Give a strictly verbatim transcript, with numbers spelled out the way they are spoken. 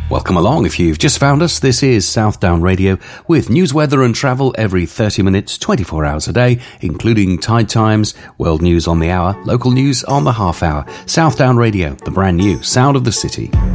Welcome along. If you've just found us, this is Southdown Radio with news, weather and travel every thirty minutes, twenty-four hours a day, including tide times, world news on the hour, local news on the half hour. Southdown Radio, the brand new sound of the city.